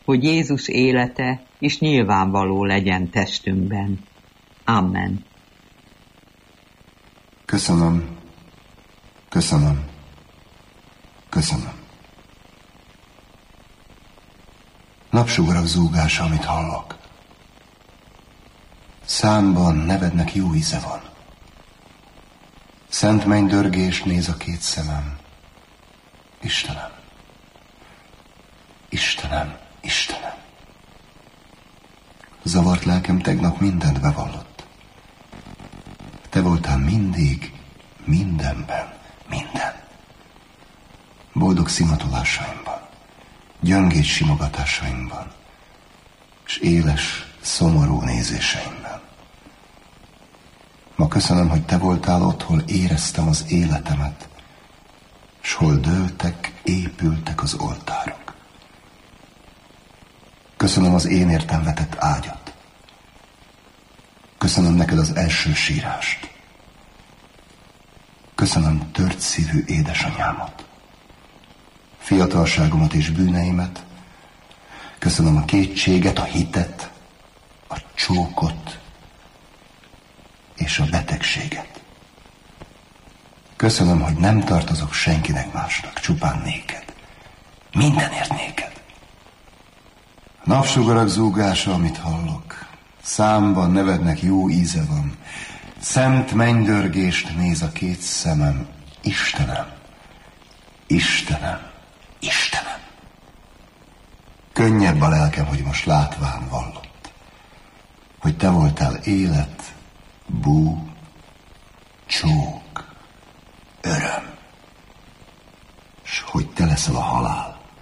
hogy Jézus élete is nyilvánvaló legyen testünkben. Amen. Köszönöm, köszönöm, köszönöm. Napsugarak zúgása, amit hallok. Számban nevednek jó íze van. Szent mennydörgés néz a két szemem. Istenem, Istenem, Istenem. Zavart lelkem tegnap mindent bevallott. Te voltál mindig, mindenben, minden. Boldog szimatolásaimban, gyöngéd simogatásaimban, és éles, szomorú nézéseimben. Ma köszönöm, hogy te voltál ott, hol éreztem az életemet, s hol dőltek, épültek az oltárok. Köszönöm az én értem vetett ágyat. Köszönöm neked az első sírást. Köszönöm tört szívű édesanyámat, fiatalságomat és bűneimet. Köszönöm a kétséget, a hitet, a csókot és a betegséget. Köszönöm, hogy nem tartozok senkinek másnak, csupán néked. Mindenért néked. Napsugarak zúgása, amit hallok. Számban nevednek jó íze van. Szent mennydörgést néz a két szemem. Istenem, Istenem, Istenem. Könnyebb a lelkem, hogy most látván vallott, hogy te voltál élet, bú, csók, öröm, s hogy te leszel a halál.